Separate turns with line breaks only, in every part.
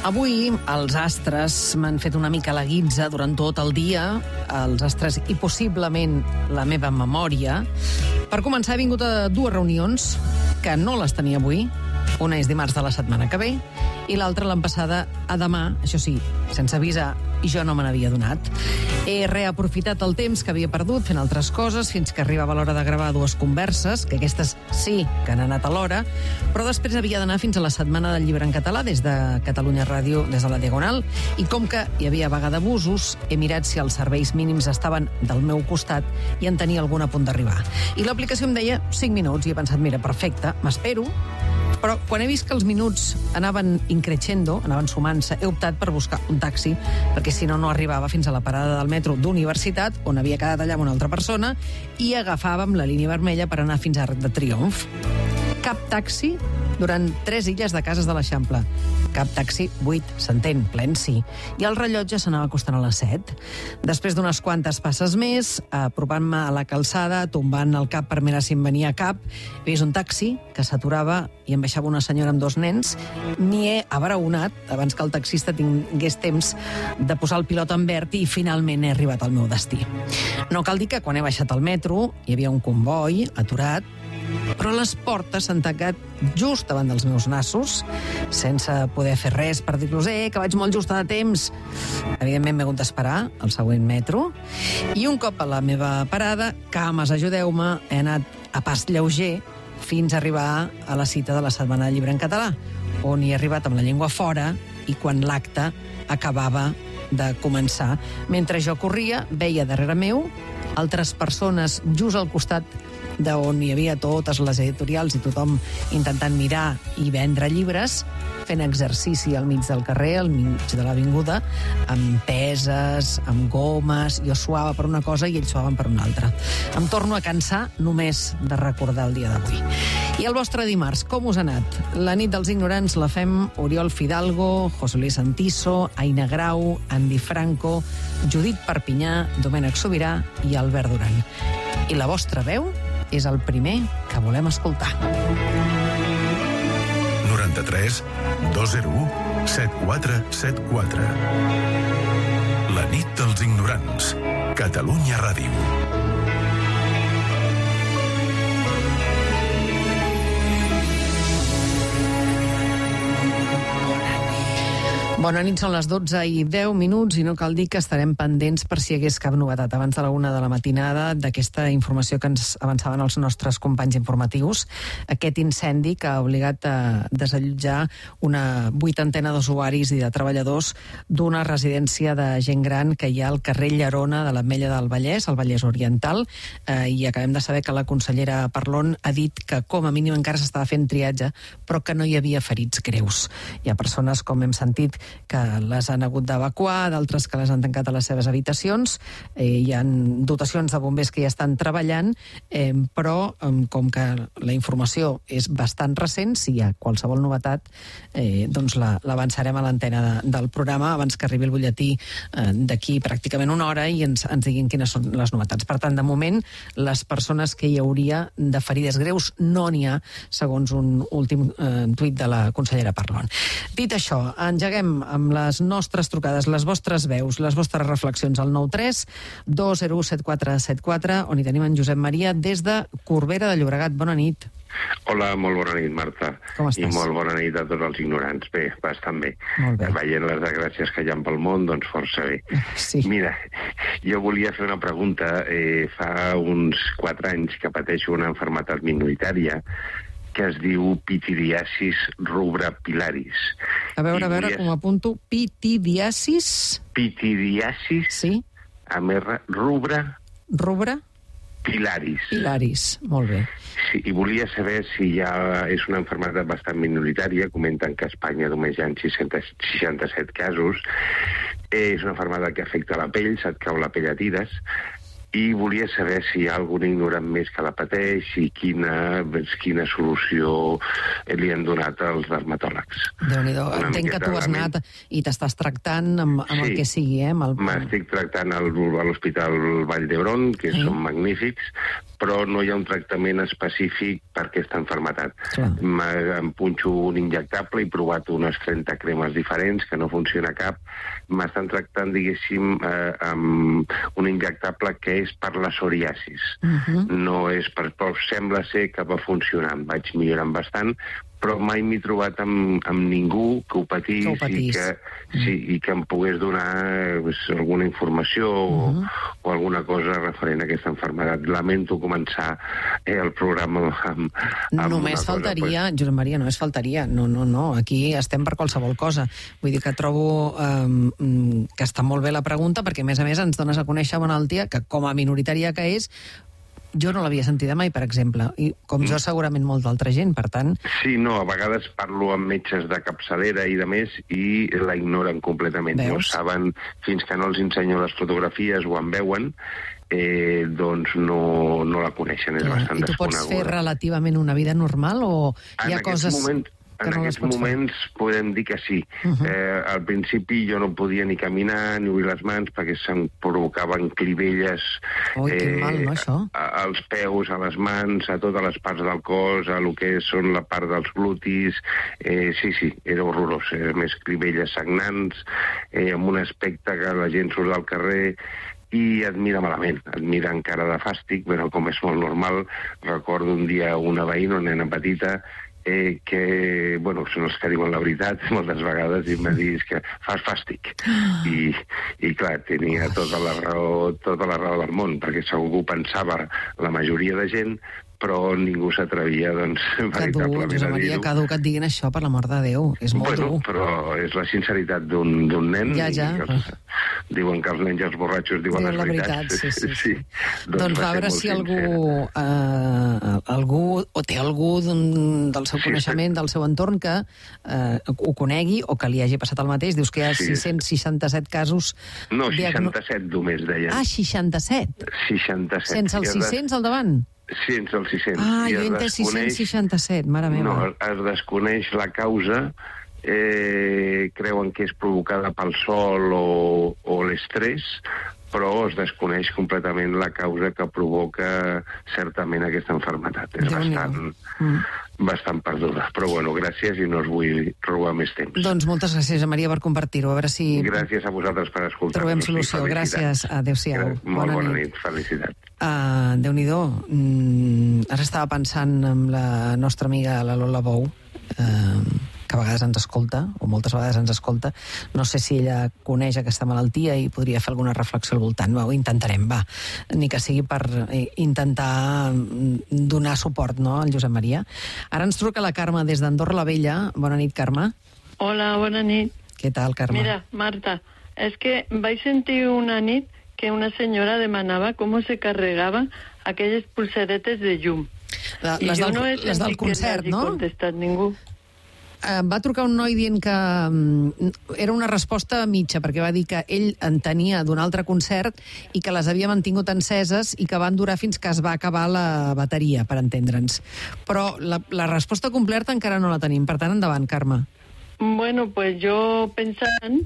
Avui els astres m'han fet una mica la guitza durant tot el dia, els astres i possiblement la meva memòria. Per començar, he vingut a dues reunions que no les tenia avui. Una és dimarts de la setmana que ve i l'altra l'empassada a demà, això sí, sense avisar, i jo no me n'havia donat. He reaprofitat el temps que havia perdut fent altres coses fins que arribava l'hora de gravar dues converses, que aquestes sí que han anat a l'hora, però després havia d'anar fins a la Setmana del Llibre en Català des de Catalunya Ràdio, des de la Diagonal, i com que hi havia vaga d'abusos, he mirat si els serveis mínims estaven del meu costat i en tenia algun a punt d'arribar. I l'aplicació em deia 5 minuts i he pensat, mira, perfecte, m'espero. Però quan he vist que els minuts anaven increixendo, anaven sumant-se, he optat per buscar un taxi, perquè si no, no arribava fins a la parada del metro d'Universitat, on havia quedat allà amb una altra persona, i agafàvem la línia vermella per anar fins a Arc de Triomf. Cap taxi durant 3 illes de cases de l'Eixample. Cap taxi buit, s'entén, plen sí. I el rellotge s'anava acostant a les 7. Després d'unes quantes passes més, apropant-me a la calçada, tombant el cap per mirar si em venia cap, he vist un taxi que s'aturava i em baixava una senyora amb 2 nens. M'hi he abraonat abans que el taxista tingués temps de posar el pilot en verd i finalment he arribat al meu destí. No cal dir que quan he baixat al metro hi havia un comboi aturat, però les portes s'han tancat just davant dels meus nassos, sense poder fer res per dir-los que vaig molt justa de temps. Evidentment m'he hagut d'esperar al següent metro, i un cop a la meva parada, cames, ajudeu-me, he anat a pas lleuger fins a arribar a la cita de la Setmana del Llibre en Català, on hi he arribat amb la llengua fora i quan l'acte acabava de començar. Mentre jo corria, veia darrere meu altres persones just al costat d'on hi havia totes les editorials i tothom intentant mirar i vendre llibres, fent exercici al mig del carrer, al mig de l'avinguda, amb peses, amb gomes. Jo suava per una cosa i ells suaven per una altra. Em torno a cansar només de recordar el dia d'avui. I el vostre dimarts, com us ha anat? La nit dels ignorants la fem Oriol Fidalgo, José Luis Santiso, Aina Grau, Andy Franco, Judit Perpinyà, Domènec Sobirà i Albert Duran. I la vostra veu és el primer que volem escoltar.
93 201 7474. La nit dels ignorants. Catalunya Ràdio.
Bona nit, són les 12:10 i no cal dir que estarem pendents per si hi hagués cap novetat abans de la 1 de la matinada d'aquesta informació que ens avançaven els nostres companys informatius. Aquest incendi que ha obligat a desallotjar una 80ena d'usuaris i de treballadors d'una residència de gent gran que hi ha al carrer Llerona de l'Ametlla del Vallès, al Vallès Oriental, i acabem de saber que la consellera Parlon ha dit que com a mínim encara s'estava fent triatge, però que no hi havia ferits greus. Hi ha persones, com hem sentit, que les han hagut d'evacuar, d'altres que les han tancat a les seves habitacions. Hi ha dotacions de bombers que ja estan treballant, però com que la informació és bastant recent, si hi ha qualsevol novetat, doncs l'avançarem a l'antena del programa abans que arribi el butlletí d'aquí pràcticament una hora i ens diguin quines són les novetats. Per tant, de moment, les persones que hi hauria de ferides greus no n'hi ha, segons un últim tuit de la consellera Parlon. Dit això, engeguem amb les nostres trucades, les vostres veus, les vostres reflexions al 93 201 7474, on hi tenim en Josep Maria des de Corbera de Llobregat. Bona nit.
Hola, molt bona nit, Marta.
Com estàs?
I molt bona nit a tots els ignorants. Bé, bastant bé.
Molt bé.
Veient les desgràcies que hi ha pel món, doncs força bé.
Sí.
Mira, jo volia fer una pregunta. Fa uns 4 anys que pateixo una malaltia minoritària que es diu Pityriasis rubra pilaris.
A veure, com apunto. Pityriasis?
Pityriasis,
sí.
Amb R, rubra pilaris.
Pilaris, molt bé.
Sí, i volia saber si ja és una malaltia bastant minoritària. Comenten que a Espanya només hi ha 67 casos. És una malaltia que afecta la pell, se't cau la pell a tires. I volia saber si hi ha algun ignorant més que la pateix i quina solució li han donat als dermatòlegs.
Déu-n'hi-do. Entenc que tu has anat i t'estàs tractant amb el que sigui,
M'estic tractant a l'Hospital Vall d'Hebron, que són magnífics, però no hi ha un tractament específic per aquesta malaltia. Em punxo un injectable, he provat unes 30 cremes diferents, que no funciona cap. M'estan tractant, diguéssim, amb un injectable que és per la psoriasis. No és per... Però sembla ser que va funcionant. Vaig millorant bastant, però mai m'he trobat amb ningú que ho patís, i que em pogués donar alguna informació o alguna cosa referent a aquesta malaltia. Lamento començar el programa amb
només faltaria, Josep Maria, només faltaria. No, aquí estem per qualsevol cosa. Vull dir que trobo que està molt bé la pregunta, perquè a més ens dones a conèixer una malaltia que, com a minoritària que és, jo no l'havia sentida mai, per exemple, i com jo segurament molta altra gent, per tant...
Sí, no, a vegades parlo amb metges de capçalera i de més i la ignoren completament. No saben, fins que no els ensenyo les fotografies o en veuen, doncs no la coneixen, és bastant desconeguda.
I tu pots fer relativament una vida normal o hi ha coses...
En aquests moments podem dir que sí. Al principi jo no podia ni caminar ni obrir les mans perquè se'm provocaven clivelles
que mal, no, això?
Als peus, a les mans, a totes les parts del cos, a lo que són la part dels glutis. Sí, era horrorós. Més clivelles sagnants, amb un aspecte que la gent surt del carrer i et mira malament, et mira amb cara de fàstic, però com és molt normal. Recordo un dia una veïna, una nena petita, que, són els que diuen la veritat moltes vegades, i m'ha dit que fas fàstic. I clar, tenia tota la raó del món, perquè segur que ho pensava la majoria de gent, però ningú s'atrevia, veritablement a dir-ho.
Josep Maria, que dur que et diguin això, per l'amor de Déu. És molt dur.
Però és la sinceritat d'un nen.
Ja.
Diuen que els nens i els borratxos diuen les veritats.
Sí. Doncs a veure si algú o té algú del seu coneixement, del seu entorn, que ho conegui o que li hagi passat el mateix. Dius que hi ha 667 casos...
No, 67 només, deien.
67?
67.
Sense els 600 al davant?
Sense els 600.
Jo he entès 667, mare meva.
No, es desconeix la causa. Creuen que és provocada pel sol o l'estrès, però es desconeix completament la causa que provoca certament aquesta malaltia. És bastant perduda. Però gràcies i no us vull robar més temps.
Doncs moltes gràcies, Maria, per compartir-ho. A veure si...
Gràcies a vosaltres per escoltar-nos.
Trobem solució. Gràcies. Adéu-siau.
Molt bona nit. Felicitats.
Déu-n'hi-do. Ara estava pensant en la nostra amiga, la Lola Bou, que a vegades ens escolta, o moltes vegades ens escolta. No sé si ella coneix aquesta malaltia i podria fer alguna reflexió al voltant. Ho intentarem, ni que sigui per intentar donar suport, no, al Josep Maria. Ara ens truca la Carme des d'Andorra la Vella. Bona nit, Carme.
Hola, bona nit.
Què tal, Carme?
Mira, Marta, és que vaig sentir una nit que una senyora demanava com se carregava aquelles pulseretes de llum.
Les del concert, no?
No contestat ningú.
Va trucar un noi dient que era una resposta mitja, perquè va dir que ell en tenia d'un altre concert i que les havia mantingut enceses i que van durar fins que es va acabar la bateria, per entendre'ns. Però la resposta completa encara no la tenim. Per tant, endavant, Carme.
Bueno, pues jo pensant,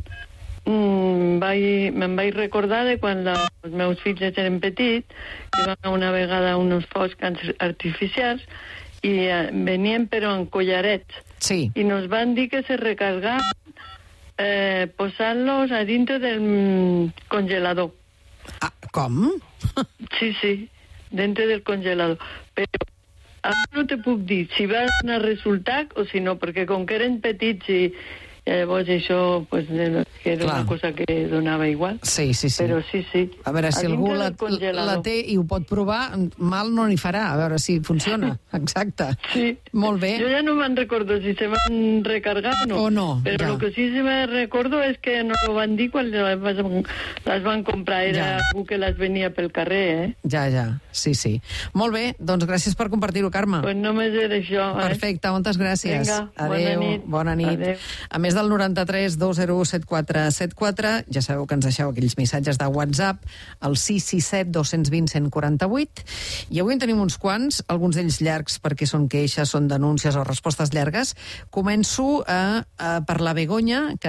me'n vaig recordar de quan els meus fills eren petits, que van una vegada a uns focs artificials i venien però en collarets.
Sí.
I nos van dir que se recargaven posant-los a dintre del congelador.
Com?
Sí, dintre del congelador. Però ara no te puc dir si va donar resultat o si no, perquè com que eren petits i llavors això pues, que era una cosa que donava igual.
Sí.
Però sí.
A veure, si algú la té i ho pot provar, mal no n'hi farà. A veure si funciona. Exacte.
Sí.
Molt bé.
Jo ja no me'n recordo si se van recargar o
no.
Però el que sí me recordo és que no ho van dir quan les van comprar. Era algú que les venia pel carrer,
Ja. Sí. Molt bé, doncs gràcies per compartir-ho, Carme.
Pues només era això,
Perfecte, moltes gràcies.
Vinga,
adéu, bona nit.
Adéu.
A més del 93 201 7474, ja sabeu que ens deixeu aquells missatges de WhatsApp al 667 220 148, i avui en tenim uns quants, alguns d'ells llargs perquè són queixes, són denúncies o respostes llargues. Començo per la Begoña, que